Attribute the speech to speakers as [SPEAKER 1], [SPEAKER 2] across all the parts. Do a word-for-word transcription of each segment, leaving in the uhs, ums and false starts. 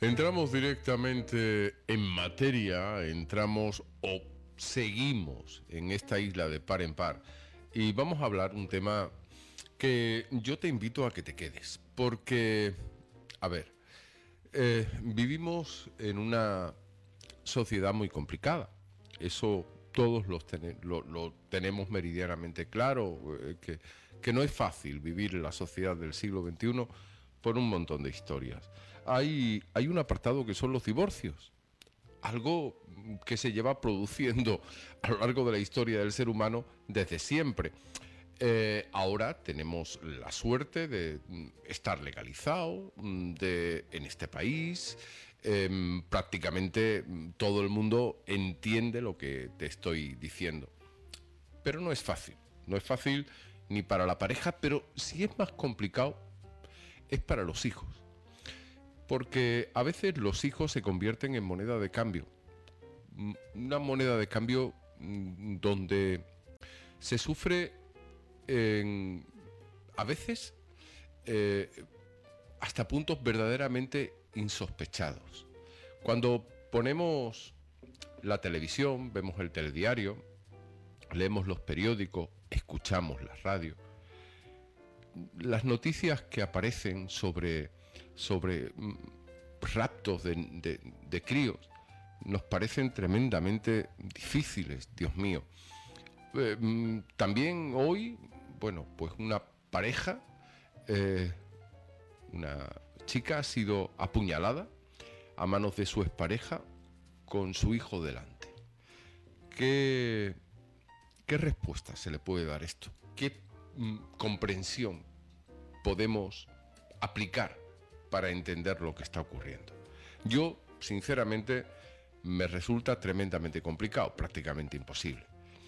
[SPEAKER 1] Entramos directamente en materia, entramos o seguimos en esta isla de par en par y vamos a hablar un tema que yo te invito a que te quedes, porque, a ver, eh, vivimos en una sociedad muy complicada, eso todos los ten- lo, lo tenemos meridianamente claro, eh, que, que no es fácil vivir en la sociedad del siglo veintiuno por un montón de historias. Hay, hay un apartado que son los divorcios, algo que se lleva produciendo a lo largo de la historia del ser humano desde siempre. Eh, ahora tenemos la suerte de estar legalizado de, en este país. Eh, prácticamente todo el mundo entiende lo que te estoy diciendo. Pero no es fácil. No es fácil ni para la pareja, pero si es más complicado es para los hijos. Porque a veces los hijos se convierten en moneda de cambio. Una moneda de cambio donde se sufre en, a veces eh, hasta puntos verdaderamente insospechados. Cuando ponemos la televisión, vemos el telediario, leemos los periódicos, escuchamos la radio, las noticias que aparecen sobre, sobre mm, raptos de, de, de críos nos parecen tremendamente difíciles, Dios mío. Eh, mm, también hoy, bueno, pues una pareja, eh, una chica ha sido apuñalada a manos de su expareja con su hijo delante. ¿Qué, qué respuesta se le puede dar a esto? ¿Qué mm, comprensión podemos aplicar para entender lo que está ocurriendo? Yo, sinceramente, me resulta tremendamente complicado, prácticamente imposible.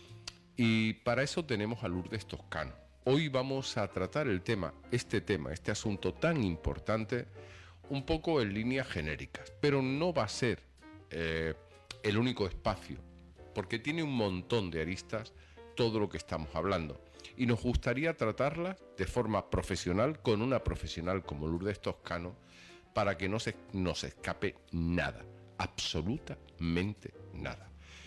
[SPEAKER 1] Y para eso tenemos a Lourdes Toscano. Hoy vamos a tratar el tema, este tema, este asunto tan importante, un poco en líneas genéricas, pero no va a ser eh, el único espacio, porque tiene un montón de aristas todo lo que estamos hablando. Y nos gustaría tratarla de forma profesional, con una profesional como Lourdes Toscano, para que no se nos escape nada, absolutamente nada.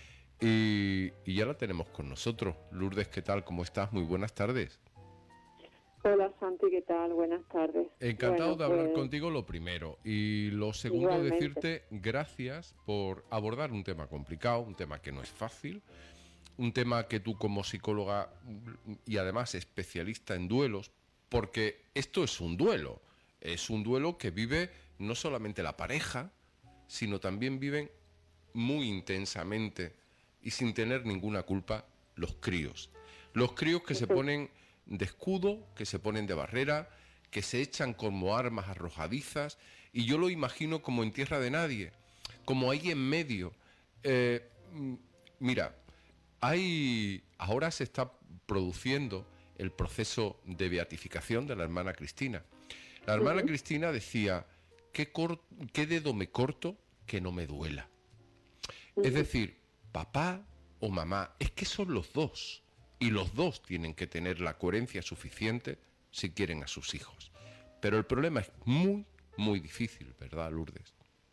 [SPEAKER 1] Y, y ya la tenemos con nosotros. Lourdes, ¿qué tal? ¿Cómo estás? Muy buenas tardes.
[SPEAKER 2] Hola Santi, ¿qué tal? Buenas tardes.
[SPEAKER 1] Encantado
[SPEAKER 2] bueno,
[SPEAKER 1] de hablar
[SPEAKER 2] pues,
[SPEAKER 1] contigo, lo primero. Y lo segundo,
[SPEAKER 2] igualmente.
[SPEAKER 1] decirte gracias por abordar un tema complicado, un tema que no es fácil, un tema que tú como psicóloga y además especialista en duelos, porque esto es un duelo, es un duelo que vive no solamente la pareja, sino también viven muy intensamente y sin tener ninguna culpa los críos. Los críos que se ponen de escudo, que se ponen de barrera, que se echan como armas arrojadizas, y yo lo imagino como en tierra de nadie, como ahí en medio. Eh, mira, hay ahora se está produciendo el proceso de beatificación de la hermana Cristina. La hermana uh-huh. Cristina decía, ¿qué, cor- ¿qué dedo me corto que no me duela? Uh-huh. Es decir, papá o mamá, es que son los dos. Y los dos tienen que tener la coherencia suficiente si quieren a sus hijos. Pero el problema es muy, muy difícil, ¿verdad, Lourdes?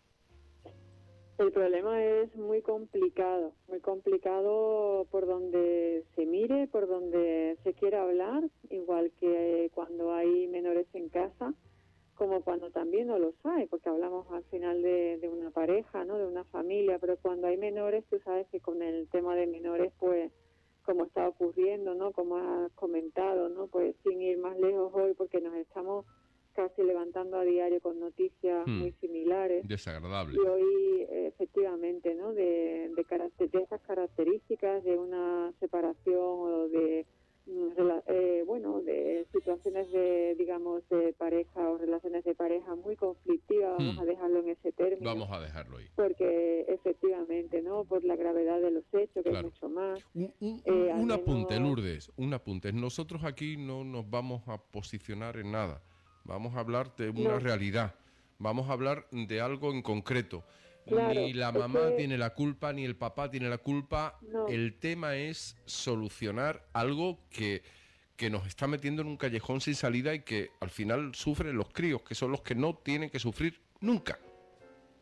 [SPEAKER 2] El problema es muy complicado, muy complicado por donde se mire, por donde se quiera hablar, igual que cuando hay menores en casa, como cuando también no los hay, porque hablamos al final de, de una pareja, ¿no? De una familia, pero cuando hay menores, tú sabes que con el tema de menores, pues, como está ocurriendo, ¿no? Como has comentado, ¿no? Pues sin ir más lejos hoy, porque nos estamos casi levantando a diario con noticias hmm. muy similares.
[SPEAKER 1] Desagradable.
[SPEAKER 2] Y hoy, efectivamente, ¿no? De, de, carácter, de esas características de una separación o de, eh, bueno, de situaciones de, digamos, de pareja o relaciones de pareja muy conflictivas, vamos hmm. a dejarlo en ese término.
[SPEAKER 1] Vamos a dejarlo ahí.
[SPEAKER 2] Porque, efectivamente, ¿no? Por la gravedad de los hechos, que claro. es mucho más.
[SPEAKER 1] Un, un, eh, un apunte, menos... Lourdes, un apunte. Nosotros aquí no nos vamos a posicionar en nada. Vamos a hablar de una no. realidad, vamos a hablar de algo en concreto. Claro, ni la mamá que... tiene la culpa, ni el papá tiene la culpa. No. El tema es solucionar algo que, que nos está metiendo en un callejón sin salida y que al final sufren los críos, que son los que no tienen que sufrir nunca.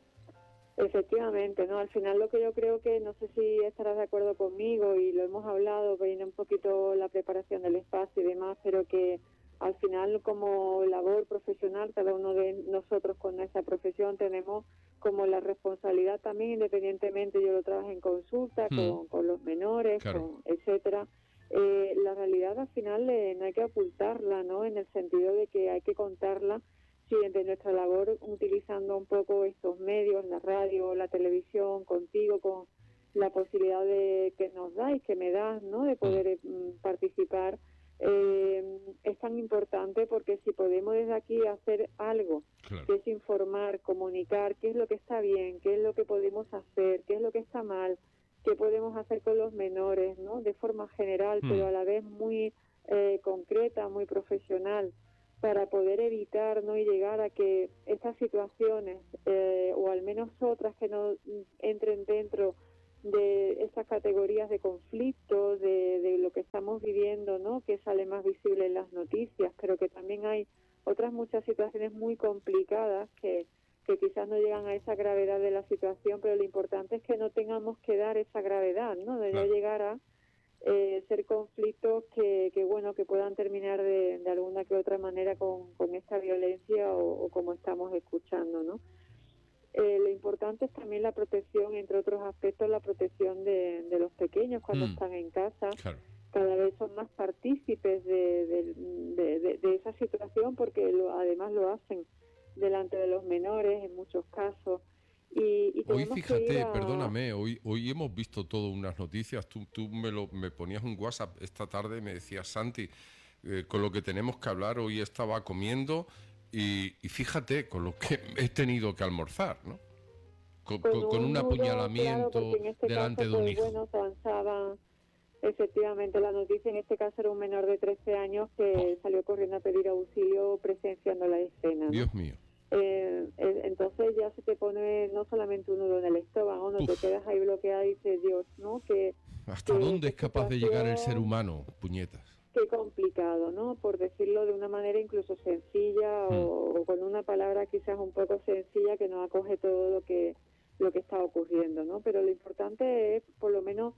[SPEAKER 2] Efectivamente, ¿no? Al final lo que yo creo que, no sé si estarás de acuerdo conmigo y lo hemos hablado, viene un poquito la preparación del espacio y demás, pero que al final como labor profesional, cada uno de nosotros con nuestra profesión tenemos como la responsabilidad también, independientemente yo lo trabajo en consulta,
[SPEAKER 1] Mm,
[SPEAKER 2] con, con los menores,
[SPEAKER 1] claro.
[SPEAKER 2] con etcétera. Eh, la realidad al final eh, no hay que ocultarla, ¿no? En el sentido de que hay que contarla. Sí, de nuestra labor, utilizando un poco estos medios, la radio, la televisión, contigo, con la posibilidad de que nos dais, que me das, ¿no? De
[SPEAKER 1] Mm,
[SPEAKER 2] poder eh, participar, eh, es tan importante porque si podemos desde aquí hacer algo,
[SPEAKER 1] claro.
[SPEAKER 2] que es informar, comunicar qué es lo que está bien, qué es lo que podemos hacer, qué es lo que está mal, qué podemos hacer con los menores, ¿no? De forma general, pero
[SPEAKER 1] Mm,
[SPEAKER 2] a la vez muy eh, concreta, muy profesional, para poder evitar, ¿no? Y llegar a que estas situaciones, eh, o al menos otras que no entren dentro de estas categorías de conflictos, de, de lo que estamos viviendo, ¿no? Que sale más visible en las noticias, pero que también hay otras muchas situaciones muy complicadas que, que quizás no llegan a esa gravedad de la situación, pero lo importante es que no tengamos que dar esa gravedad, ¿no? De no
[SPEAKER 1] claro.
[SPEAKER 2] llegar a eh, ser conflictos que, que, bueno, que puedan terminar de, de alguna que otra manera con, con esta violencia o, o como estamos escuchando, ¿no? Eh, lo importante es también la protección, entre otros aspectos, la protección de, de los pequeños cuando
[SPEAKER 1] Mm,
[SPEAKER 2] están en casa.
[SPEAKER 1] claro.
[SPEAKER 2] Cada vez son más partícipes de, de, de, de, de esa situación porque lo, además lo hacen delante de los menores en muchos casos. Y, y
[SPEAKER 1] Hoy
[SPEAKER 2] tenemos que ir
[SPEAKER 1] fíjate,
[SPEAKER 2] a...
[SPEAKER 1] perdóname, hoy, hoy hemos visto todas unas noticias. Tú, tú me, lo, me ponías un WhatsApp esta tarde y me decías, Santi, eh, con lo que tenemos que hablar, hoy estaba comiendo y, y fíjate con lo que he tenido que almorzar, ¿no? Con,
[SPEAKER 2] Con
[SPEAKER 1] con- con
[SPEAKER 2] un
[SPEAKER 1] un
[SPEAKER 2] nudo, claro, porque
[SPEAKER 1] apuñalamiento
[SPEAKER 2] en este
[SPEAKER 1] delante
[SPEAKER 2] caso,
[SPEAKER 1] de un
[SPEAKER 2] pues
[SPEAKER 1] hijo.
[SPEAKER 2] bueno, se avanzaba efectivamente la noticia. En este caso era un menor de trece años
[SPEAKER 1] ¡Buah!
[SPEAKER 2] que salió corriendo a pedir auxilio presenciando la escena, ¿no?
[SPEAKER 1] Dios mío.
[SPEAKER 2] Eh, eh, entonces ya se te pone no solamente un nudo en el estómago, no te
[SPEAKER 1] Uf,
[SPEAKER 2] quedas ahí bloqueada y dices, Dios, ¿no? Que,
[SPEAKER 1] ¿hasta
[SPEAKER 2] que,
[SPEAKER 1] dónde
[SPEAKER 2] que
[SPEAKER 1] es capaz de llegar el ser
[SPEAKER 2] situación,
[SPEAKER 1] humano, puñetas?
[SPEAKER 2] qué complicado, ¿no? Por decirlo de una manera incluso sencilla
[SPEAKER 1] Hmm,
[SPEAKER 2] o, o con una palabra quizás un poco sencilla que no acoge todo lo que lo que está ocurriendo, ¿no? Pero lo importante es por lo menos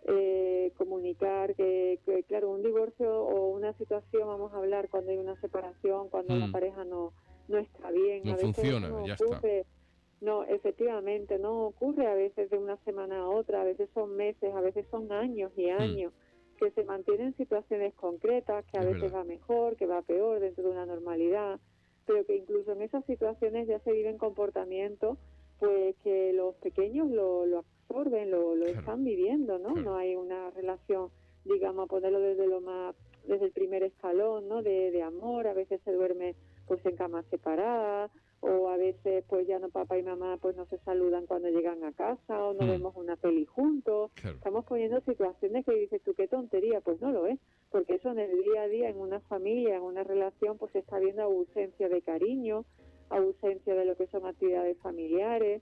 [SPEAKER 2] eh, comunicar que, que, claro, un divorcio o una situación, vamos a hablar cuando hay una separación, cuando la
[SPEAKER 1] hmm.
[SPEAKER 2] pareja no no está bien,
[SPEAKER 1] No
[SPEAKER 2] a veces eso
[SPEAKER 1] funciona,
[SPEAKER 2] no
[SPEAKER 1] ya está.
[SPEAKER 2] ocurre. No, efectivamente, no ocurre a veces de una semana a otra, a veces son meses, a veces son años y
[SPEAKER 1] Hmm,
[SPEAKER 2] años, que se mantienen situaciones concretas, que a
[SPEAKER 1] es
[SPEAKER 2] veces
[SPEAKER 1] verdad.
[SPEAKER 2] va mejor, que va peor dentro de una normalidad, pero que incluso en esas situaciones ya se viven comportamientos pues que los pequeños lo, lo absorben, lo, lo
[SPEAKER 1] Claro,
[SPEAKER 2] están viviendo, ¿no?
[SPEAKER 1] claro.
[SPEAKER 2] No hay una relación, digamos, a ponerlo desde lo más, desde el primer escalón, ¿no? De, de amor, a veces se duerme pues en camas separadas, o a veces pues ya no papá y mamá pues no se saludan cuando llegan a casa, o no
[SPEAKER 1] Hmm,
[SPEAKER 2] vemos una peli juntos.
[SPEAKER 1] claro.
[SPEAKER 2] Estamos poniendo situaciones que dices tú, qué tontería, pues no lo es, porque eso en el día a día, en una familia, en una relación, pues se está viendo ausencia de cariño, ausencia de lo que son actividades familiares,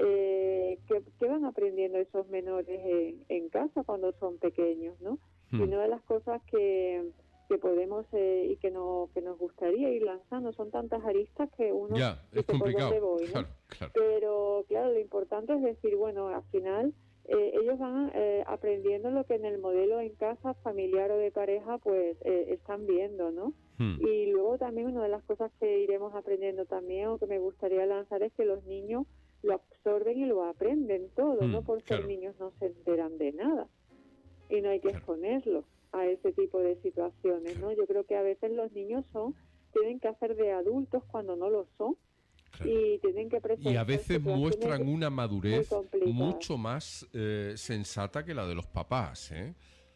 [SPEAKER 2] eh, que, que van aprendiendo esos menores en, en casa cuando son pequeños, ¿no? Y
[SPEAKER 1] Hmm.
[SPEAKER 2] una de las cosas que que podemos eh, y que, no, que nos gustaría ir lanzando. Son tantas aristas que uno
[SPEAKER 1] Ya, es
[SPEAKER 2] dice por dónde
[SPEAKER 1] complicado.
[SPEAKER 2] voy, ¿no?
[SPEAKER 1] Claro, claro.
[SPEAKER 2] Pero claro, lo importante es decir, bueno, al final eh, ellos van eh, aprendiendo lo que en el modelo en casa, familiar o de pareja, pues eh, están viendo, ¿no?
[SPEAKER 1] Hmm,
[SPEAKER 2] Y luego también una de las cosas que iremos aprendiendo también o que me gustaría lanzar es que los niños lo absorben y lo aprenden todo,
[SPEAKER 1] hmm,
[SPEAKER 2] no por ser
[SPEAKER 1] claro,
[SPEAKER 2] niños no se enteran de nada y no hay que
[SPEAKER 1] claro,
[SPEAKER 2] exponerlos a ese tipo de situaciones,
[SPEAKER 1] claro,
[SPEAKER 2] ¿no? Yo creo que a veces los niños son tienen que hacer de adultos cuando no lo son
[SPEAKER 1] claro.
[SPEAKER 2] y tienen que
[SPEAKER 1] Y a
[SPEAKER 2] presenciar
[SPEAKER 1] veces
[SPEAKER 2] situaciones
[SPEAKER 1] muestran una
[SPEAKER 2] muy
[SPEAKER 1] madurez
[SPEAKER 2] complicadas.
[SPEAKER 1] mucho más eh, sensata que la de los papás, ¿eh?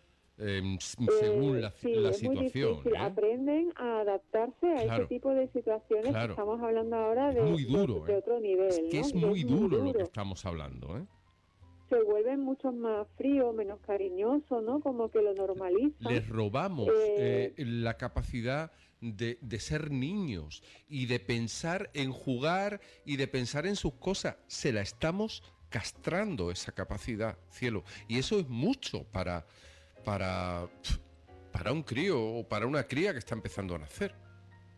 [SPEAKER 1] Em, s- según
[SPEAKER 2] Eh,
[SPEAKER 1] la,
[SPEAKER 2] sí,
[SPEAKER 1] la
[SPEAKER 2] es muy
[SPEAKER 1] situación,
[SPEAKER 2] difícil.
[SPEAKER 1] ¿eh?
[SPEAKER 2] Aprenden a adaptarse a ese
[SPEAKER 1] Claro,
[SPEAKER 2] tipo de situaciones que
[SPEAKER 1] claro.
[SPEAKER 2] estamos hablando ahora
[SPEAKER 1] Es
[SPEAKER 2] de,
[SPEAKER 1] muy
[SPEAKER 2] de,
[SPEAKER 1] duro,
[SPEAKER 2] de
[SPEAKER 1] ¿eh?
[SPEAKER 2] otro
[SPEAKER 1] Es
[SPEAKER 2] nivel,
[SPEAKER 1] que
[SPEAKER 2] ¿no?
[SPEAKER 1] es
[SPEAKER 2] Y es
[SPEAKER 1] muy
[SPEAKER 2] muy
[SPEAKER 1] duro lo que
[SPEAKER 2] duro.
[SPEAKER 1] estamos hablando, ¿eh?
[SPEAKER 2] Se vuelven mucho más fríos, menos cariñosos, ¿no? Como que lo normalizan.
[SPEAKER 1] Les robamos
[SPEAKER 2] Eh,
[SPEAKER 1] eh, la capacidad de, de ser niños y de pensar en jugar y de pensar en sus cosas. Se la estamos castrando esa capacidad, cielo. Y eso es mucho para, para, para un crío o para una cría que está empezando a nacer.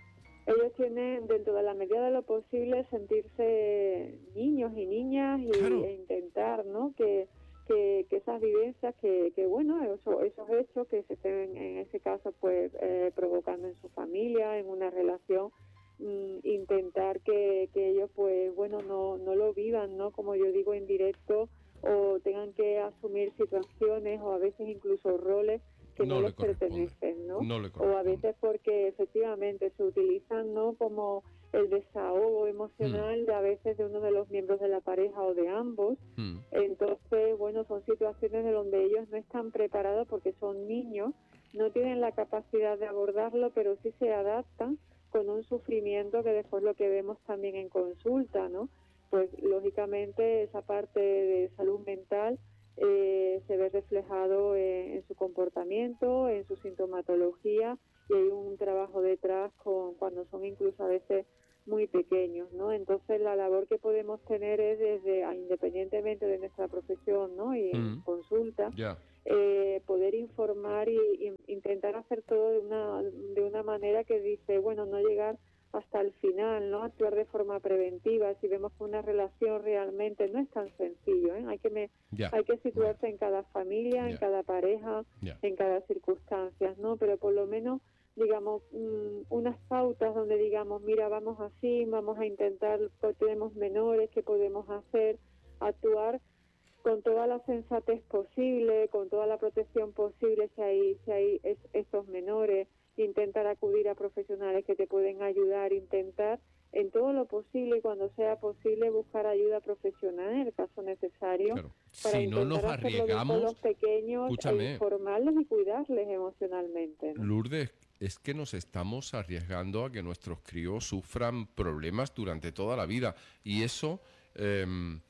[SPEAKER 2] ellos tienen, dentro de la medida de lo posible, sentirse niños y niñas y,
[SPEAKER 1] Claro.
[SPEAKER 2] e intentar, ¿no?, que, que, que esas vivencias, que, que bueno, eso, esos hechos que se estén, en ese caso, pues eh, provocando en su familia, en una relación, mm, intentar que, que ellos, pues bueno, no, no lo vivan, ¿no?, como yo digo, en directo, o tengan que asumir situaciones o a veces incluso roles que no,
[SPEAKER 1] No le
[SPEAKER 2] les
[SPEAKER 1] corresponde.
[SPEAKER 2] pertenecen, ¿no?
[SPEAKER 1] No le
[SPEAKER 2] O a
[SPEAKER 1] corresponde.
[SPEAKER 2] veces porque efectivamente se utilizan, ¿no?, como el desahogo emocional de a veces de uno de los miembros de la pareja o de ambos.
[SPEAKER 1] Mm.
[SPEAKER 2] Entonces, bueno, son situaciones de donde ellos no están preparados porque son niños, no tienen la capacidad de abordarlo, pero sí se adaptan con un sufrimiento que después lo que vemos también en consulta, ¿no? Pues lógicamente esa parte de salud mental eh, se ve reflejado en, en su comportamiento, en su sintomatología, y hay un trabajo detrás con cuando son incluso a veces muy pequeños, ¿no? Entonces la labor que podemos tener es desde, a- independientemente de nuestra profesión, ¿no?, y en
[SPEAKER 1] Mm.
[SPEAKER 2] consulta,
[SPEAKER 1] Ya.
[SPEAKER 2] eh, poder informar y, y intentar hacer todo de una de una manera que dice, bueno, no llegar hasta el final, ¿no?, actuar de forma preventiva. Si vemos que una relación realmente no es tan sencillo, ¿eh? Hay que me,
[SPEAKER 1] Ya.
[SPEAKER 2] hay que
[SPEAKER 1] Bueno,
[SPEAKER 2] situarse en cada familia, en
[SPEAKER 1] ya.
[SPEAKER 2] cada pareja,
[SPEAKER 1] Ya.
[SPEAKER 2] en cada circunstancia, ¿no? Pero por lo menos, digamos, mm, unas pautas donde digamos, mira, vamos así, vamos a intentar, pues, tenemos menores, ¿qué podemos hacer? Actuar con toda la sensatez posible, con toda la protección posible si hay, si hay es, estos menores, intentar acudir a profesionales que te pueden ayudar, intentar en todo lo posible y cuando sea posible buscar ayuda profesional en el caso necesario,
[SPEAKER 1] Claro.
[SPEAKER 2] para
[SPEAKER 1] Si no nos
[SPEAKER 2] intentar hacerlo bien con los
[SPEAKER 1] arriesgamos,
[SPEAKER 2] pequeños e
[SPEAKER 1] escúchame,
[SPEAKER 2] informarles y cuidarles emocionalmente, ¿no?
[SPEAKER 1] Lourdes, es que nos estamos arriesgando a que nuestros críos sufran problemas durante toda la vida. Y eso, eh,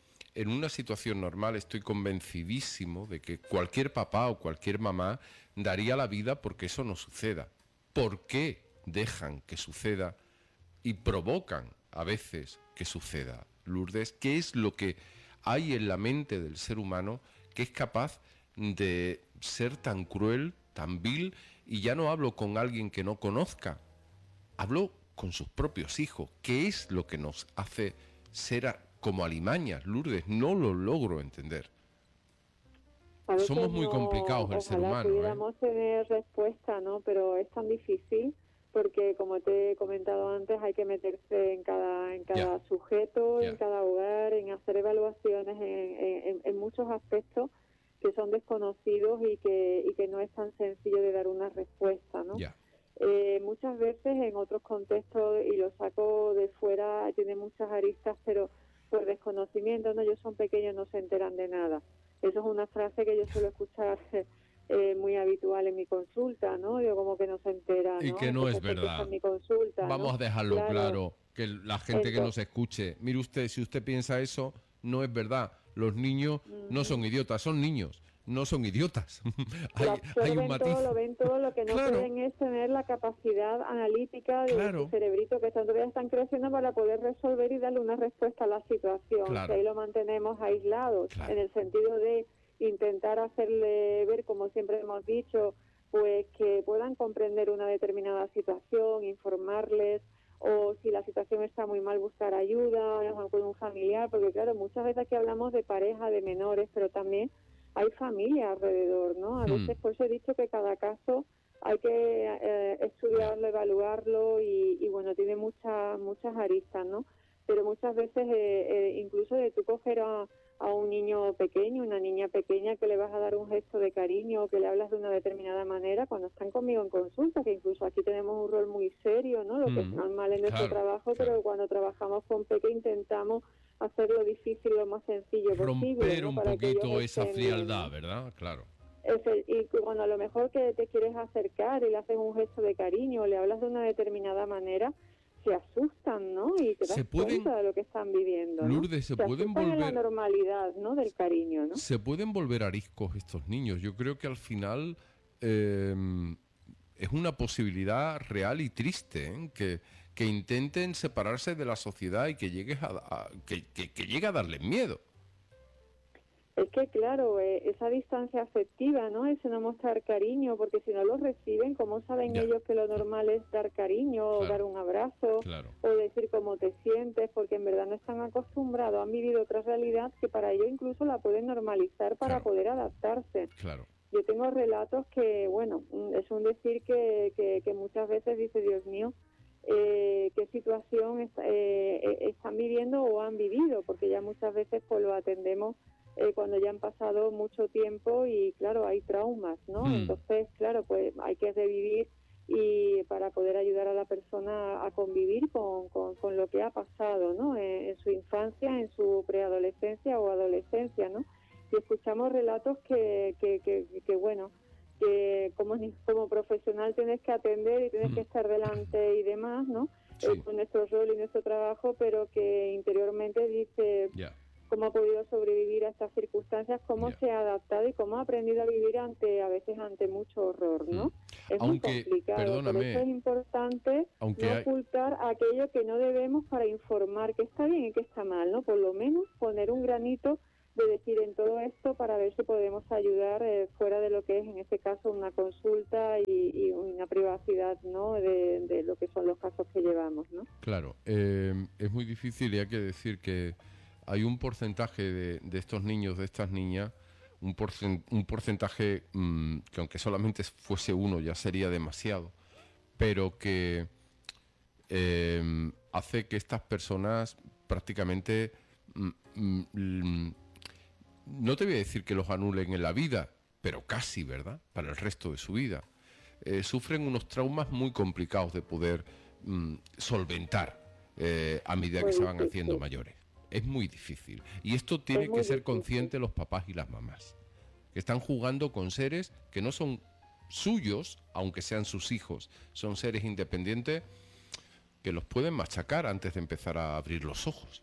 [SPEAKER 1] en una situación normal, estoy convencidísimo de que cualquier papá o cualquier mamá daría la vida porque eso no suceda. ¿Por qué dejan que suceda y provocan a veces que suceda? Lourdes, ¿qué es lo que hay en la mente del ser humano que es capaz de ser tan cruel, tan vil? Y ya no hablo con alguien que no conozca, hablo con sus propios hijos. ¿Qué es lo que nos hace ser a- como alimañas, Lourdes? No lo logro entender.
[SPEAKER 2] A
[SPEAKER 1] Somos
[SPEAKER 2] veces
[SPEAKER 1] muy
[SPEAKER 2] no,
[SPEAKER 1] complicados el ser
[SPEAKER 2] ojalá
[SPEAKER 1] humano, ¿eh?
[SPEAKER 2] pudiéramos tener respuesta, ¿no? Pero es tan difícil porque, como te he comentado antes, hay que meterse en cada en
[SPEAKER 1] Ya,
[SPEAKER 2] cada sujeto, en
[SPEAKER 1] ya,
[SPEAKER 2] cada hogar, en hacer evaluaciones en, en, en muchos aspectos que son desconocidos y que y que no es tan sencillo de dar una respuesta, ¿no?
[SPEAKER 1] ya.
[SPEAKER 2] Eh, muchas veces en otros contextos, y lo saco de fuera, tiene muchas aristas, pero por desconocimiento, ¿no? Ellos son pequeños, no se enteran de nada. Eso es una frase que yo suelo escuchar eh, muy habitual en mi consulta, ¿no? Yo como que no se entera,
[SPEAKER 1] Y
[SPEAKER 2] ¿no?
[SPEAKER 1] que no es
[SPEAKER 2] Entonces se queja
[SPEAKER 1] verdad.
[SPEAKER 2] en mi consulta,
[SPEAKER 1] Vamos
[SPEAKER 2] ¿no?
[SPEAKER 1] a dejarlo
[SPEAKER 2] Claro,
[SPEAKER 1] claro, que la gente que
[SPEAKER 2] entonces,
[SPEAKER 1] nos escuche, mire usted, si usted piensa eso, no es verdad. Los niños no son idiotas, son niños, no son idiotas.
[SPEAKER 2] lo
[SPEAKER 1] hay, hay un
[SPEAKER 2] absorben todo,
[SPEAKER 1] matiz.
[SPEAKER 2] lo ven todo, lo que no
[SPEAKER 1] Claro,
[SPEAKER 2] pueden es tener la capacidad analítica de su
[SPEAKER 1] claro,
[SPEAKER 2] cerebrito, que todavía están creciendo para poder resolver y darle una respuesta a la situación. Si
[SPEAKER 1] claro,
[SPEAKER 2] ahí lo mantenemos aislados, en
[SPEAKER 1] claro.
[SPEAKER 2] el sentido de intentar hacerle ver, como siempre hemos dicho, pues que puedan comprender una determinada situación, informarles, o si la situación está muy mal, buscar ayuda, a lo mejor con un familiar, porque claro, muchas veces aquí hablamos de pareja, de menores, pero también hay familia alrededor, ¿no? A
[SPEAKER 1] Hmm,
[SPEAKER 2] veces, por eso he dicho que cada caso hay que eh,
[SPEAKER 1] ya,
[SPEAKER 2] estudiarlo, evaluarlo y, y, bueno, tiene muchas muchas aristas, ¿no? Pero muchas veces, eh, eh, incluso de tú coger a, a un niño pequeño, una niña pequeña, que le vas a dar un gesto de cariño o que le hablas de una determinada manera, cuando están conmigo en consulta, que incluso aquí tenemos un rol muy serio, ¿no? Lo que es
[SPEAKER 1] hmm,
[SPEAKER 2] normal en nuestro
[SPEAKER 1] claro,
[SPEAKER 2] trabajo,
[SPEAKER 1] claro.
[SPEAKER 2] pero cuando trabajamos con peque intentamos hacerlo difícil lo más sencillo posible,
[SPEAKER 1] Romper
[SPEAKER 2] ¿no?
[SPEAKER 1] un
[SPEAKER 2] Para que ellos
[SPEAKER 1] poquito esa
[SPEAKER 2] estén bien,
[SPEAKER 1] frialdad,
[SPEAKER 2] ¿no?
[SPEAKER 1] ¿verdad? Claro.
[SPEAKER 2] Es el- y cuando a lo mejor que te quieres acercar y le haces un gesto de cariño o le hablas de una determinada manera, se asustan, ¿no? Y te das
[SPEAKER 1] Se pueden,
[SPEAKER 2] cuenta de lo que están viviendo, ¿no?
[SPEAKER 1] Lourdes, se
[SPEAKER 2] Se
[SPEAKER 1] pueden
[SPEAKER 2] asustan en la
[SPEAKER 1] volver,
[SPEAKER 2] normalidad, ¿no? Del cariño, ¿no?
[SPEAKER 1] se pueden volver ariscos estos niños. Yo creo que al final eh, es una posibilidad real y triste, ¿eh? que, que intenten separarse de la sociedad y que llegues a, a- que, que, que llegue a darles miedo.
[SPEAKER 2] Es que, claro, eh, esa distancia afectiva, ¿no? Ese no mostrar cariño, porque si no lo reciben, ¿cómo saben
[SPEAKER 1] Ya.
[SPEAKER 2] ellos que lo normal es dar cariño, o
[SPEAKER 1] Claro.
[SPEAKER 2] dar un abrazo,
[SPEAKER 1] Claro.
[SPEAKER 2] o decir cómo te sientes? Porque en verdad no están acostumbrados, han vivido otra realidad que para ellos incluso la pueden normalizar para
[SPEAKER 1] Claro.
[SPEAKER 2] poder adaptarse.
[SPEAKER 1] Claro.
[SPEAKER 2] Yo tengo relatos que, bueno, mm, es un decir que, que, que muchas veces dice, Dios mío, eh, qué situación es- eh, eh, están viviendo o han vivido, porque ya muchas veces pues lo atendemos eh, cuando ya han pasado mucho tiempo y claro, hay traumas, ¿no?
[SPEAKER 1] Hmm.
[SPEAKER 2] Entonces, claro, pues hay que revivir y para poder ayudar a la persona a convivir con, con, con lo que ha pasado, ¿no? En, en su infancia, en su preadolescencia o adolescencia, ¿no? Y escuchamos relatos que, que, que, que bueno, que como, como profesional tienes que atender y tienes
[SPEAKER 1] Hmm.
[SPEAKER 2] que estar delante y demás, ¿no?
[SPEAKER 1] Sí.
[SPEAKER 2] Eh, con nuestro rol y nuestro trabajo, pero que interiormente dice
[SPEAKER 1] Ya.
[SPEAKER 2] cómo ha podido sobrevivir a estas circunstancias, cómo
[SPEAKER 1] Ya.
[SPEAKER 2] se ha adaptado y cómo ha aprendido a vivir ante a veces ante mucho horror, ¿no?
[SPEAKER 1] Hmm.
[SPEAKER 2] Es muy
[SPEAKER 1] Aunque,
[SPEAKER 2] complicado, por
[SPEAKER 1] perdóname,
[SPEAKER 2] eso es importante
[SPEAKER 1] aunque
[SPEAKER 2] no
[SPEAKER 1] hay...
[SPEAKER 2] ocultar aquello que no debemos para informar que está bien y que está mal, ¿no? Por lo menos poner un granito de decir en todo esto para ver si podemos ayudar eh, fuera de lo que es en este caso una consulta y, y una privacidad, ¿no? De, de lo que son los casos que llevamos, ¿no?
[SPEAKER 1] Claro, eh, es muy difícil y hay que decir que hay un porcentaje de, de estos niños, de estas niñas, un, porcen- un porcentaje mmm, que aunque solamente fuese uno ya sería demasiado, pero que eh, hace que estas personas prácticamente, mm, mm, mm, no te voy a decir que los anulen en la vida, pero casi, ¿verdad? Para el resto de su vida. Eh, sufren unos traumas muy complicados de poder mm, solventar eh, a medida que
[SPEAKER 2] Muy
[SPEAKER 1] se van
[SPEAKER 2] difícil.
[SPEAKER 1] haciendo mayores. Es muy difícil. Y esto
[SPEAKER 2] Es
[SPEAKER 1] tienen
[SPEAKER 2] muy
[SPEAKER 1] que ser
[SPEAKER 2] difícil.
[SPEAKER 1] conscientes los papás y las mamás, que están jugando con seres que no son suyos, aunque sean sus hijos. Son seres independientes que los pueden machacar antes de empezar a abrir los ojos.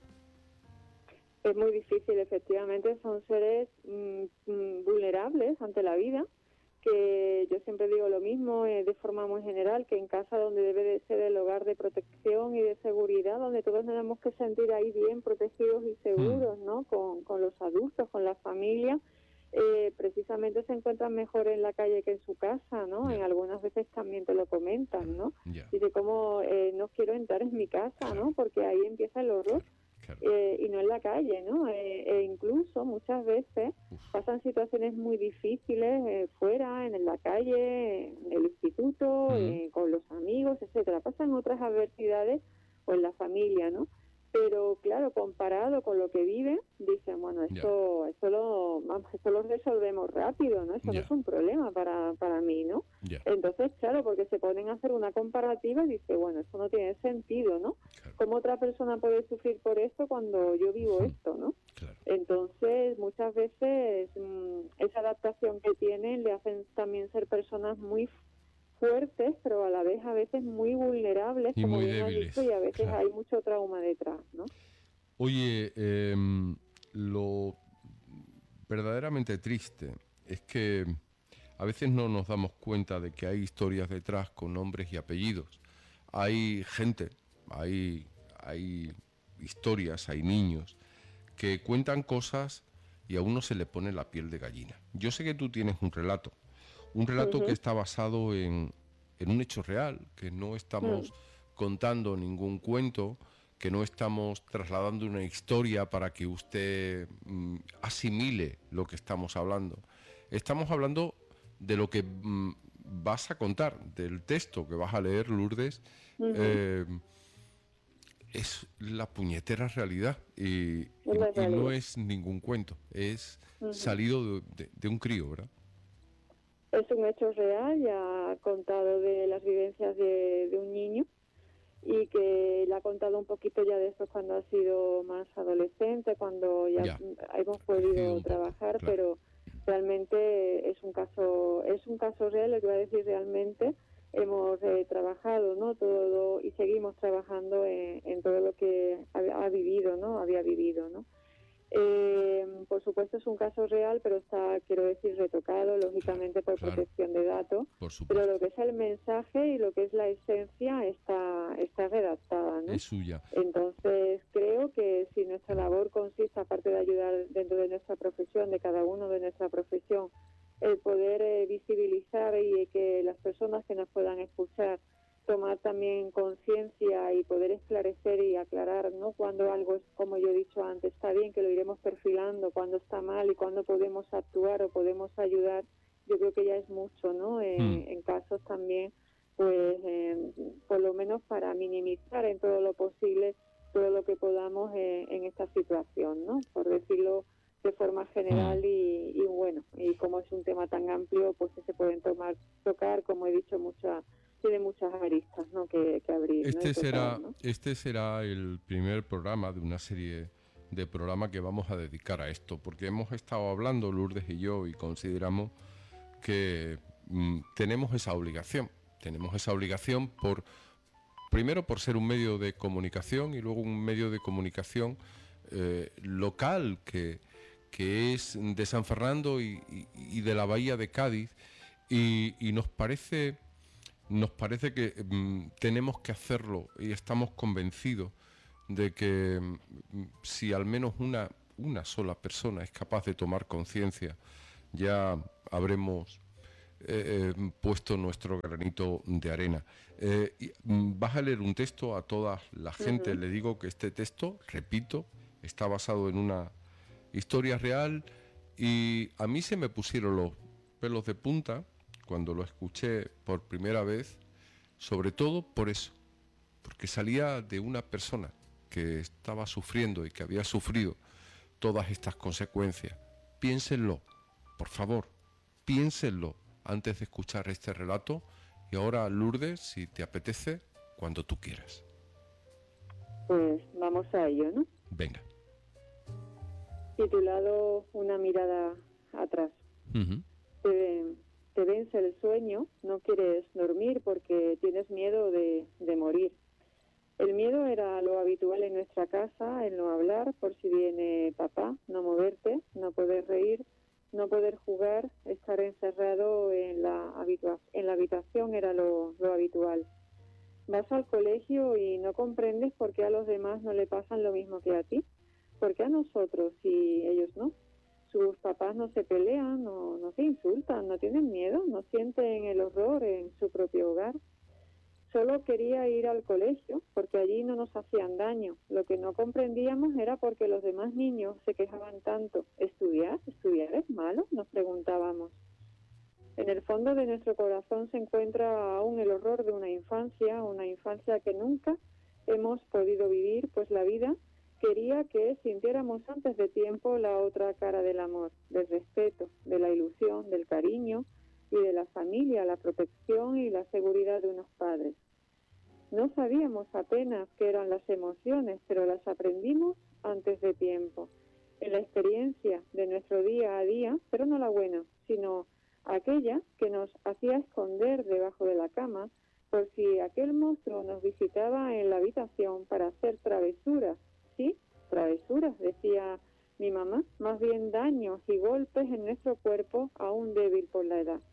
[SPEAKER 2] Es muy difícil, efectivamente, son seres mm, mm, vulnerables ante la vida, que yo siempre digo lo mismo eh, de forma muy general, que en casa donde debe de ser el hogar de protección y de seguridad, donde todos nos tenemos que sentir ahí bien protegidos y seguros, ¿no? Con, con los adultos, con la familia, eh, precisamente se encuentran mejor en la calle que en su casa, ¿no?
[SPEAKER 1] Ya.
[SPEAKER 2] En algunas veces también te lo comentan, ¿no?
[SPEAKER 1] Ya,
[SPEAKER 2] Dice, como eh, no quiero entrar en mi casa,
[SPEAKER 1] Claro.
[SPEAKER 2] ¿no? Porque ahí empieza el horror.
[SPEAKER 1] claro.
[SPEAKER 2] Eh, y no en la calle, ¿no? Eh, e incluso muchas veces
[SPEAKER 1] Uf.
[SPEAKER 2] pasan situaciones muy difíciles eh, fuera, en la calle, en el instituto,
[SPEAKER 1] Ujú.
[SPEAKER 2] eh, con los amigos, etcétera. Pasan otras adversidades o en la familia, ¿no? Pero claro, comparado con lo que viven, dicen, bueno, esto, esto lo, vamos, esto lo resolvemos rápido, ¿no? Eso
[SPEAKER 1] Ya.
[SPEAKER 2] no es un problema para, para mí, ¿no?
[SPEAKER 1] Ya,
[SPEAKER 2] Entonces, claro, porque se ponen a hacer una comparativa y dice, bueno, esto no tiene sentido, ¿no?
[SPEAKER 1] claro,
[SPEAKER 2] ¿Cómo otra persona puede sufrir por esto cuando yo vivo
[SPEAKER 1] Ujú.
[SPEAKER 2] esto, no?
[SPEAKER 1] claro.
[SPEAKER 2] Entonces, muchas veces mmm, esa adaptación que tienen le hacen también ser personas muy fuertes, pero a la vez a veces muy vulnerables,
[SPEAKER 1] Y
[SPEAKER 2] como
[SPEAKER 1] muy
[SPEAKER 2] bien has
[SPEAKER 1] débiles,
[SPEAKER 2] dicho, y a veces
[SPEAKER 1] claro.
[SPEAKER 2] hay mucho trauma detrás, ¿no?
[SPEAKER 1] Oye, em, lo verdaderamente triste es que a veces no nos damos cuenta de que hay historias detrás con nombres y apellidos. Hay gente, hay, hay historias, hay niños que cuentan cosas y a uno se le pone la piel de gallina. Yo sé que tú tienes un relato, un relato
[SPEAKER 2] Ujú.
[SPEAKER 1] que está basado en, en un hecho real, que no estamos contando ningún cuento, que no estamos trasladando una historia para que usted mm, asimile lo que estamos hablando. Estamos hablando de lo que mm, vas a contar, del texto que vas a leer, Lourdes.
[SPEAKER 2] Ujú.
[SPEAKER 1] eh, es la puñetera realidad y, y-
[SPEAKER 2] Es la
[SPEAKER 1] y no
[SPEAKER 2] realidad.
[SPEAKER 1] es ningún cuento, es
[SPEAKER 2] Ujú.
[SPEAKER 1] salido de, de- de un crío, ¿verdad?
[SPEAKER 2] Es un hecho real, ya ha contado de las vivencias de, de un niño y que le ha contado un poquito ya de esto cuando ha sido más adolescente, cuando ya,
[SPEAKER 1] Ya.
[SPEAKER 2] hemos
[SPEAKER 1] Ha crecido
[SPEAKER 2] podido
[SPEAKER 1] un poco,
[SPEAKER 2] trabajar,
[SPEAKER 1] claro.
[SPEAKER 2] pero realmente es un caso es un caso real, lo que voy a decir realmente. Hemos eh, trabajado, ¿no? Todo y seguimos trabajando en, en todo lo que ha, ha vivido, ¿no? Había vivido, ¿no? Eh, por supuesto es un caso real, pero está, quiero decir, retocado, lógicamente por
[SPEAKER 1] claro,
[SPEAKER 2] protección de datos,
[SPEAKER 1] por supuesto.
[SPEAKER 2] pero lo que es el mensaje y lo que es la esencia está, está redactada, ¿no?
[SPEAKER 1] Es suya.
[SPEAKER 2] Entonces creo que si nuestra labor consiste, aparte de ayudar dentro de nuestra profesión, de cada uno de nuestra profesión, el poder eh, visibilizar y que las personas que nos puedan escuchar tomar también conciencia y poder esclarecer y aclarar, ¿no? Cuando algo es, como yo he dicho antes, está bien, que lo iremos perfilando, cuando está mal y cuando podemos actuar o podemos ayudar, yo creo que ya es mucho, ¿no? Eh,
[SPEAKER 1] Mm.
[SPEAKER 2] En casos también, pues, eh, por lo menos para minimizar en todo lo posible todo lo que podamos eh, en esta situación, ¿no? Por decirlo de forma general
[SPEAKER 1] Mm.
[SPEAKER 2] y, y bueno, y como es un tema tan amplio, pues que se pueden tomar, tocar, como he dicho, muchas tiene muchas aristas, ¿no? que, que abrir, ¿no?
[SPEAKER 1] Este
[SPEAKER 2] Y tocar,
[SPEAKER 1] será,
[SPEAKER 2] ¿no?
[SPEAKER 1] este será el primer programa de una serie de programas que vamos a dedicar a esto, porque hemos estado hablando, Lourdes y yo, y consideramos que mm, tenemos esa obligación. Tenemos esa obligación por, primero por ser un medio de comunicación y luego un medio de comunicación eh, local que, que es de San Fernando y, y, y de la Bahía de Cádiz, y, y nos parece... Nos parece que mm, tenemos que hacerlo y estamos convencidos de que mm, si al menos una, una sola persona es capaz de tomar conciencia, ya habremos eh, eh, puesto nuestro granito de arena. Eh, y, mm, vas a leer un texto a toda la gente.
[SPEAKER 2] Uh-huh.
[SPEAKER 1] Le digo que este texto, repito, está basado en una historia real y a mí se me pusieron los pelos de punta cuando lo escuché por primera vez, sobre todo por eso, porque salía de una persona que estaba sufriendo y que había sufrido todas estas consecuencias. Piénsenlo, por favor, piénsenlo antes de escuchar este relato. Y ahora, Lourdes, si te apetece, cuando tú quieras.
[SPEAKER 2] Pues vamos a ello, ¿no?
[SPEAKER 1] Venga.
[SPEAKER 2] Titulado Una mirada atrás.
[SPEAKER 1] Uh-huh.
[SPEAKER 2] Te, te vence el sueño, no quieres dormir porque tienes miedo de, de morir. El miedo era lo habitual en nuestra casa, el no hablar por si viene papá, no moverte, no poder reír, no poder jugar, estar encerrado en la, habitua- en la habitación era lo, lo habitual. Vas al colegio y no comprendes por qué a los demás no le pasan lo mismo que a ti, por qué a nosotros y ellos no. Sus papás no se pelean, no, no se insultan, no tienen miedo, no sienten el horror en su propio hogar. Solo quería ir al colegio porque allí no nos hacían daño. Lo que no comprendíamos era por qué los demás niños se quejaban tanto. ¿Estudiar? ¿Estudiar es malo?, nos preguntábamos. En el fondo de nuestro corazón se encuentra aún el horror de una infancia, una infancia que nunca hemos podido vivir, pues la vida quería que sintiéramos antes de tiempo la otra cara del amor, del respeto, de la ilusión, del cariño y de la familia, la protección y la seguridad de unos padres. No sabíamos apenas qué eran las emociones, pero las aprendimos antes de tiempo, en la experiencia de nuestro día a día, pero no la buena, sino aquella que nos hacía esconder debajo de la cama por si aquel monstruo nos visitaba en la habitación para hacer travesuras. Sí, travesuras, decía mi mamá, más bien daños y golpes en nuestro cuerpo aún débil por la edad.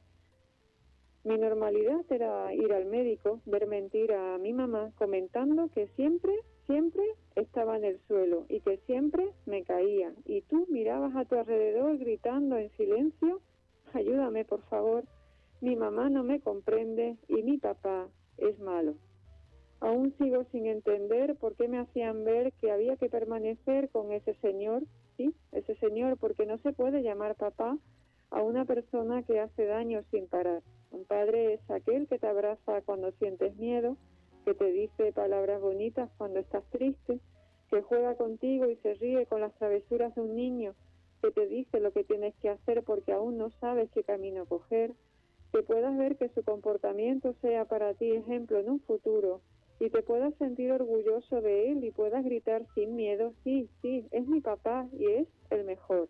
[SPEAKER 2] Mi normalidad era ir al médico, ver mentir a mi mamá comentando que siempre, siempre estaba en el suelo y que siempre me caía. Y tú mirabas a tu alrededor gritando en silencio, ayúdame por favor, mi mamá no me comprende y mi papá es malo. Aún sigo sin entender por qué me hacían ver que había que permanecer con ese señor, sí, ese señor, porque no se puede llamar papá a una persona que hace daño sin parar. Un padre es aquel que te abraza cuando sientes miedo, que te dice palabras bonitas cuando estás triste, que juega contigo y se ríe con las travesuras de un niño, que te dice lo que tienes que hacer porque aún no sabes qué camino coger, que puedas ver que su comportamiento sea para ti ejemplo en un futuro y te puedas sentir orgulloso de él y puedas gritar sin miedo, sí, sí, es mi papá y es el mejor.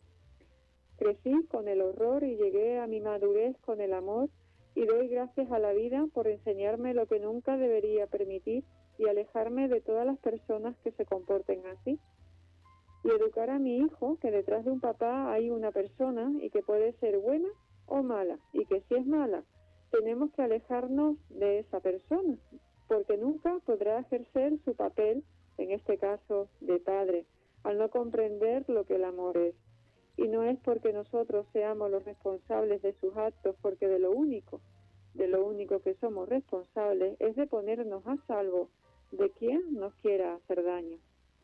[SPEAKER 2] Crecí con el horror y llegué a mi madurez con el amor y doy gracias a la vida por enseñarme lo que nunca debería permitir y alejarme de todas las personas que se comporten así. Y educar educar a mi hijo que detrás de un papá hay una persona y que puede ser buena o mala, y que si es mala tenemos que alejarnos de esa persona, porque nunca podrá ejercer su papel, en este caso de padre, al no comprender lo que el amor es. Y no es porque nosotros seamos los responsables de sus actos, porque de lo único, de lo único que somos responsables es de ponernos a salvo de quien nos quiera hacer daño.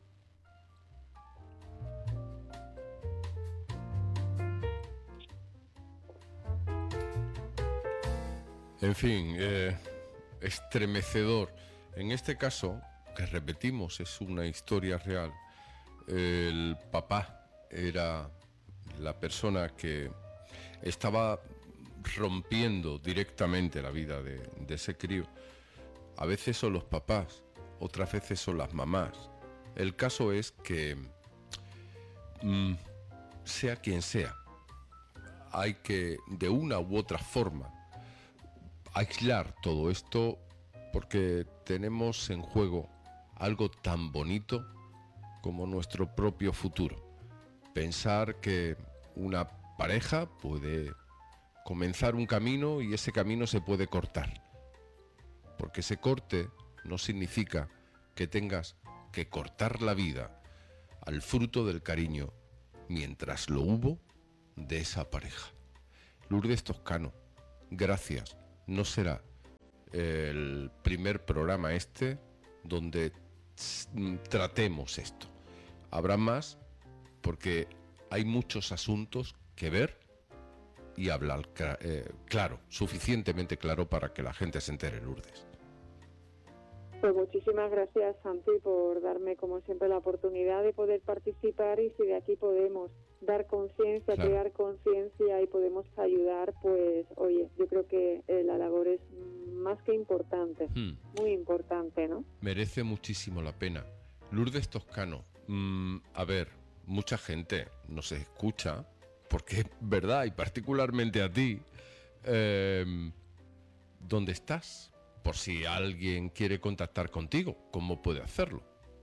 [SPEAKER 1] En fin, eh, estremecedor. En este caso, que repetimos, es una historia real. El papá era la persona que estaba rompiendo directamente la vida de, de ese crío. A veces son los papás, otras veces son las mamás. El caso es que, mm, sea quien sea, hay que, de una u otra forma, aislar todo esto, porque tenemos en juego algo tan bonito como nuestro propio futuro. Pensar que una pareja puede comenzar un camino y ese camino se puede cortar. Porque se corte no significa que tengas que cortar la vida al fruto del cariño mientras lo hubo de esa pareja. Lourdes Toscano, gracias. No será el primer programa este donde tratemos esto. Habrá más, porque hay muchos asuntos que ver y hablar eh, claro, suficientemente claro para que la gente se entere, Lourdes.
[SPEAKER 2] Pues muchísimas gracias, Santi, por darme, como siempre, la oportunidad de poder participar, y si de aquí podemos dar conciencia, claro, crear conciencia y podemos ayudar, pues, oye, yo creo que eh, la labor es más que importante, hmm. muy importante, ¿no?
[SPEAKER 1] Merece muchísimo la pena. Lourdes Toscano, mmm, a ver, mucha gente nos escucha, porque es verdad, y particularmente a ti, eh, ¿dónde estás? Por si alguien quiere contactar contigo, ¿cómo puede hacerlo?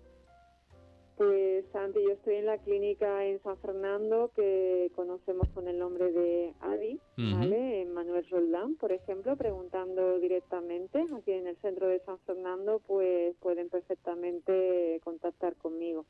[SPEAKER 2] Pues, Santi, yo estoy en la clínica en San Fernando, que conocemos con el nombre de Adi, uh-huh. ¿vale? En Manuel Roldán, por ejemplo, preguntando directamente aquí en el centro de San Fernando, pues pueden perfectamente contactar conmigo.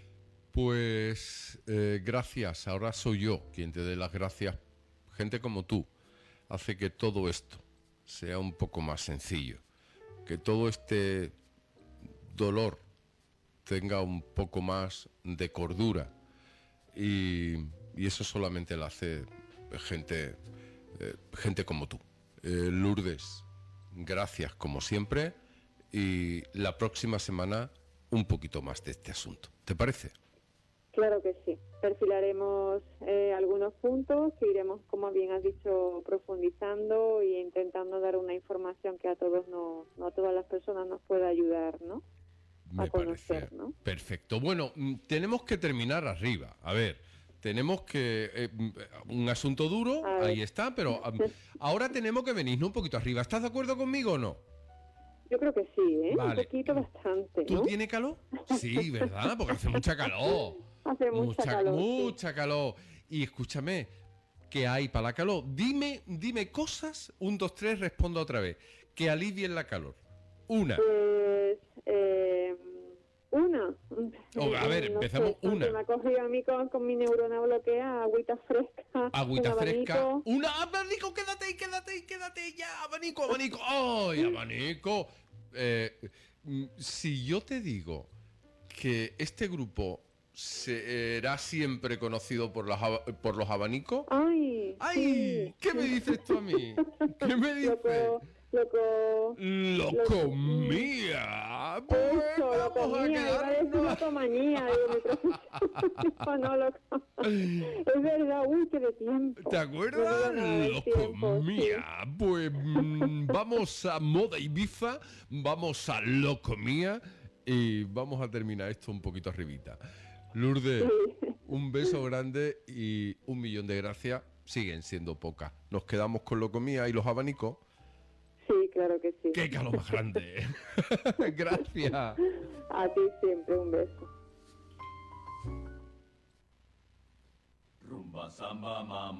[SPEAKER 1] Pues eh, gracias, ahora soy yo quien te dé las gracias. Gente como tú hace que todo esto sea un poco más sencillo, que todo este dolor tenga un poco más de cordura, y, y eso solamente lo hace gente, eh, gente como tú. Eh, Lourdes, gracias como siempre, y la próxima semana un poquito más de este asunto. ¿Te parece?
[SPEAKER 2] Claro que sí. Perfilaremos eh, algunos puntos que iremos, como bien has dicho, profundizando e intentando dar una información que a todos nos, no a todas las personas nos pueda ayudar, ¿no?
[SPEAKER 1] Me
[SPEAKER 2] a conocer,
[SPEAKER 1] parece,
[SPEAKER 2] ¿no?
[SPEAKER 1] Perfecto. Bueno, tenemos que terminar arriba. A ver, tenemos que... Eh, un asunto duro, ahí está, pero um, ahora tenemos que venirnos un poquito arriba. ¿Estás de acuerdo conmigo o no?
[SPEAKER 2] Yo creo que sí, ¿eh?
[SPEAKER 1] Vale.
[SPEAKER 2] Un poquito, bastante, ¿no?
[SPEAKER 1] ¿Tú tienes calor? Sí, ¿verdad? Porque hace mucha calor.
[SPEAKER 2] Hace mucha, mucha calor.
[SPEAKER 1] Mucha sí. calor. Y escúchame, ¿qué hay para la calor? Dime, dime cosas, un, dos, tres, respondo otra vez, que alivien la calor. Una.
[SPEAKER 2] Pues, eh, una.
[SPEAKER 1] Oh, a ver, no empezamos sé, una.
[SPEAKER 2] Me ha cogido a mí con, con mi neurona bloqueada, agüita fresca.
[SPEAKER 1] Agüita un fresca. Abanico. Una abanico, quédate ahí, quédate ahí, quédate ahí, ya, abanico, abanico. ¡Ay, abanico! Eh, si yo te digo que este grupo será siempre conocido por los, por los abanicos.
[SPEAKER 2] ¡Ay!
[SPEAKER 1] ¡Ay! Sí. ¿Qué me dices tú a mí? ¿Qué me dices?
[SPEAKER 2] Loco, loco.
[SPEAKER 1] ¡Loco mía! Pues
[SPEAKER 2] eso,
[SPEAKER 1] vamos a quedarnos.
[SPEAKER 2] Locomanía, digo, no, loco. Es verdad, uy, qué de tiempo.
[SPEAKER 1] ¿Te acuerdas? Locomía. Sí. Pues mmm, vamos a Moda Ibiza, vamos a Locomía y vamos a terminar esto un poquito arribita. Lourdes, sí. Un beso grande y un millón de gracias. Siguen siendo pocas. Nos quedamos con Locomía y los abanicos.
[SPEAKER 2] Sí, claro que sí.
[SPEAKER 1] ¡Qué calor más grande! Gracias.
[SPEAKER 2] A ti siempre, un beso.
[SPEAKER 3] Rumba, samba, mambo.